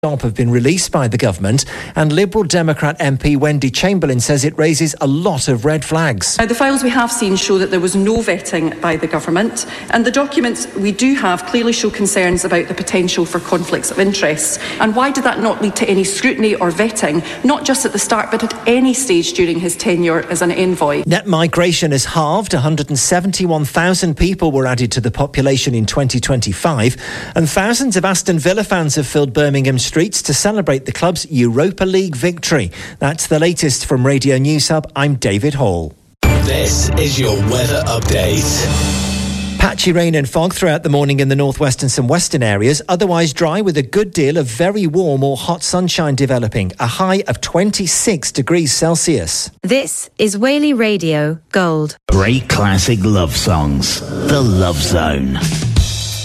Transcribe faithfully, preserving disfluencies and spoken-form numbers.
stop have been released by the government, and Liberal Democrat M P Wendy Chamberlain says it raises a lot of red flags. Now, the files we have seen show that there was no vetting by the government, and the documents we do have clearly show concerns about the potential for conflicts of interest. And why did that not lead to any scrutiny or vetting, not just at the start but at any stage during his tenure as an envoy? Net migration has halved. one hundred seventy-one thousand people were added to the population in twenty twenty-five, and thousands of Aston Villa fans have filled Birmingham streets to celebrate the club's Europa League victory. That's the latest from Radio News Hub. I'm David Hall. This is your weather update. Patchy rain and fog throughout the morning in the northwest and some western areas, otherwise dry with a good deal of very warm or hot sunshine developing, a high of twenty-six degrees Celsius. This is Whaley Radio Gold. Great classic love songs. The Love Zone.